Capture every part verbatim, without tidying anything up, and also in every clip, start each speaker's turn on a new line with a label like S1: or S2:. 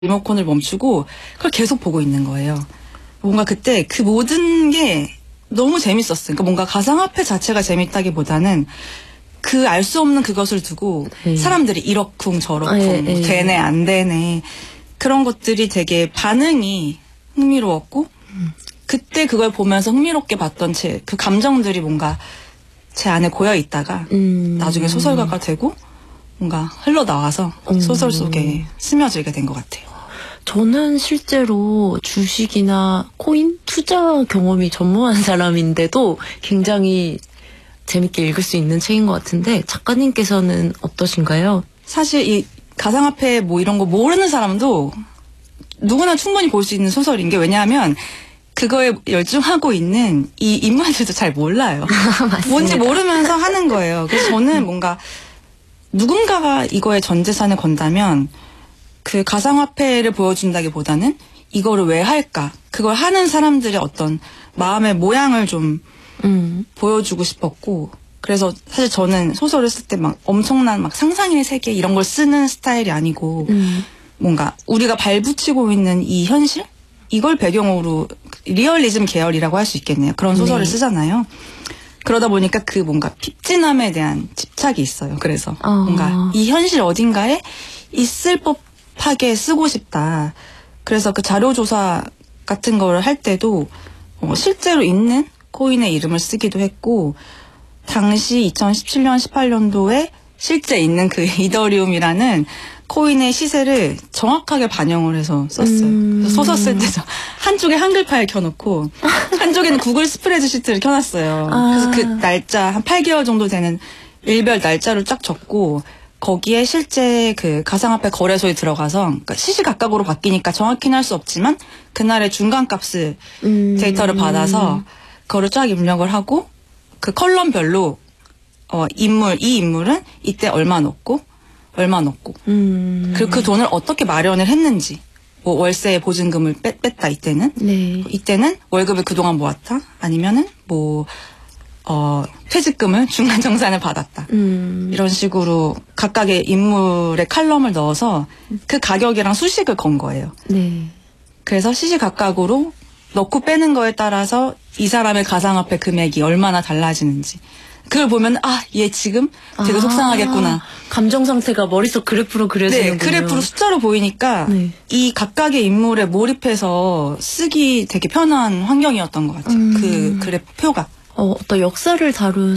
S1: 리모컨을 멈추고 그걸 계속 보고 있는 거예요. 뭔가 그때 그 모든 게 너무 재밌었어요. 그러니까 뭔가 가상화폐 자체가 재밌다기보다는 그 알 수 없는 그것을 두고 네. 사람들이 이러쿵 저러쿵 아, 예, 예. 되네 안 되네 그런 것들이 되게 반응이 흥미로웠고 음. 그때 그걸 보면서 흥미롭게 봤던 제 그 감정들이 뭔가 제 안에 고여 있다가 음. 나중에 소설가가 되고 뭔가 흘러나와서 음. 소설 속에 스며들게 된 것 같아요.
S2: 저는 실제로 주식이나 코인 투자 경험이 전무한 사람인데도 굉장히 재밌게 읽을 수 있는 책인 것 같은데 작가님께서는 어떠신가요?
S1: 사실 이 가상화폐 뭐 이런 거 모르는 사람도 누구나 충분히 볼 수 있는 소설인 게 왜냐하면 그거에 열중하고 있는 이 인물들도 잘 몰라요. 뭔지 모르면서 하는 거예요. 그래서 저는 뭔가 누군가가 이거에 전 재산을 건다면 그 가상화폐를 보여준다기보다는 이거를 왜 할까? 그걸 하는 사람들의 어떤 마음의 모양을 좀 음. 보여주고 싶었고 그래서 사실 저는 소설을 쓸 때 막 엄청난 막 상상의 세계 이런 걸 쓰는 스타일이 아니고 음. 뭔가 우리가 발붙이고 있는 이 현실? 이걸 배경으로 리얼리즘 계열이라고 할 수 있겠네요. 그런 소설을 네. 쓰잖아요. 그러다 보니까 그 뭔가 핍진함에 대한 집착이 있어요. 그래서 어. 뭔가 이 현실 어딘가에 있을 법하게 쓰고 싶다. 그래서 그 자료조사 같은 걸 할 때도 어, 실제로 있는 코인의 이름을 쓰기도 했고 당시 이천십칠 년, 십팔 년도에 실제 있는 그 이더리움이라는 코인의 시세를 정확하게 반영을 해서 썼어요. 음... 소설 쓸 때도 한쪽에 한글 파일 켜놓고 한쪽에는 구글 스프레드시트를 켜놨어요. 아... 그래서 그 날짜 한 팔 개월 정도 되는 일별 날짜를 쫙 적고 거기에 실제 그 가상화폐 거래소에 들어가서 그러니까 시시각각으로 바뀌니까 정확히는 할 수 없지만 그날의 중간값을 음... 데이터를 받아서 그거를 쫙 입력을 하고 그 컬럼별로 어, 인물, 이 인물은 이때 얼마 넣고 얼마 넣고 음. 그리고 그 돈을 어떻게 마련을 했는지 뭐 월세 보증금을 뺐, 뺐다 이때는 네. 이때는 월급을 그동안 모았다 아니면은 뭐 어, 퇴직금을 중간정산을 받았다 음. 이런 식으로 각각의 인물의 칼럼을 넣어서 그 가격이랑 수식을 건 거예요. 네. 그래서 시시각각으로 넣고 빼는 거에 따라서 이 사람의 가상화폐 금액이 얼마나 달라지는지 그걸 보면 아, 얘 지금 되게 아, 속상하겠구나.
S2: 감정 상태가 머릿속 그래프로 그려지는군요.
S1: 네, 그래프로 숫자로 보이니까 네. 이 각각의 인물에 몰입해서 쓰기 되게 편한 환경이었던 것 같아요. 음. 그 그래프 표가.
S2: 어, 어떤 역사를 다룬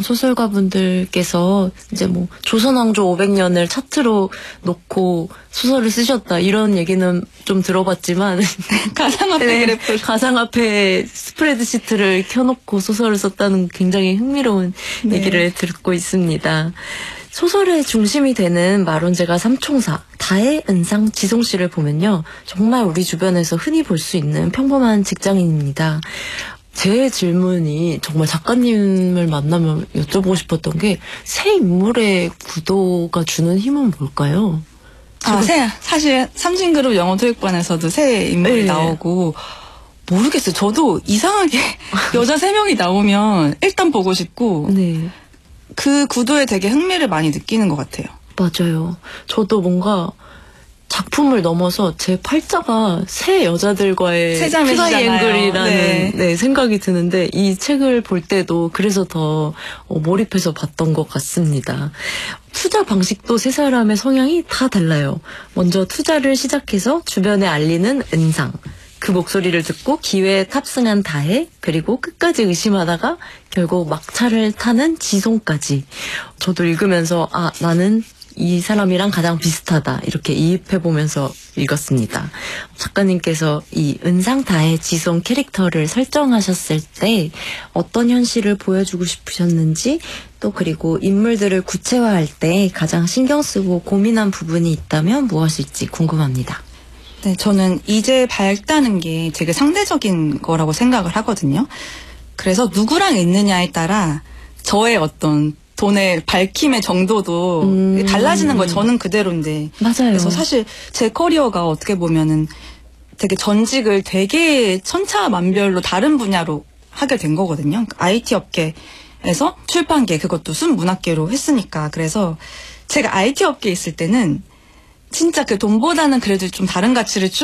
S2: 소설가분들께서 이제 뭐 조선왕조 오백 년을 차트로 놓고 소설을 쓰셨다 이런 얘기는 좀 들어봤지만
S1: 가상화폐
S2: 네,
S1: 그래프
S2: 가상화폐 스프레드시트를 켜놓고 소설을 썼다는 굉장히 흥미로운 네. 얘기를 듣고 있습니다. 소설의 중심이 되는 마론제가 삼총사 다혜, 은상, 지송 씨를 보면요 정말 우리 주변에서 흔히 볼 수 있는 평범한 직장인입니다. 제 질문이 정말 작가님을 만나면 여쭤보고 싶었던 게 새 인물의 구도가 주는 힘은 뭘까요?
S1: 아, 새, 사실 삼진그룹 영어토익반에서도 새 인물이 네. 나오고 모르겠어요. 저도 이상하게 여자 세 명이 나오면 일단 보고 싶고 네. 그 구도에 되게 흥미를 많이 느끼는 것 같아요.
S2: 맞아요. 저도 뭔가 작품을 넘어서 제 팔자가 새 여자들과의 트라이앵글이라는 네. 네, 생각이 드는데 이 책을 볼 때도 그래서 더 어, 몰입해서 봤던 것 같습니다. 투자 방식도 세 사람의 성향이 다 달라요. 먼저 투자를 시작해서 주변에 알리는 은상. 그 목소리를 듣고 기회에 탑승한 다혜, 그리고 끝까지 의심하다가 결국 막차를 타는 지송까지. 저도 읽으면서 아 나는 이 사람이랑 가장 비슷하다 이렇게 이입해보면서 읽었습니다. 작가님께서 이 은상다혜 지송 캐릭터를 설정하셨을 때 어떤 현실을 보여주고 싶으셨는지 또 그리고 인물들을 구체화할 때 가장 신경 쓰고 고민한 부분이 있다면 무엇일지 궁금합니다.
S1: 네, 저는 이제 밝다는 게 되게 상대적인 거라고 생각을 하거든요. 그래서 누구랑 있느냐에 따라 저의 어떤 돈의 밝힘의 정도도 음. 달라지는 거예요. 저는 그대로인데.
S2: 맞아요.
S1: 그래서 사실 제 커리어가 어떻게 보면은 되게 전직을 되게 천차만별로 다른 분야로 하게 된 거거든요. 아이티 업계에서 출판계, 그것도 순문학계로 했으니까. 그래서 제가 아이티 업계에 있을 때는 진짜 그 돈보다는 그래도 좀 다른 가치를